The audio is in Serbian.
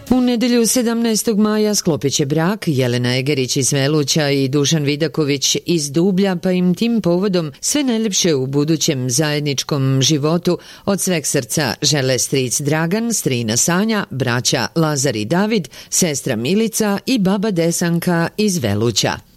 U nedelju 17. maja sklopit će brak Jelena Egerić iz Veluća i Dušan Vidaković iz Dublja, pa im tim povodom sve najljepše u budućem zajedničkom životu od sveg srca žele stric Dragan, strina Sanja, braća Lazar i David, sestra Milica i baba Desanka iz Veluća.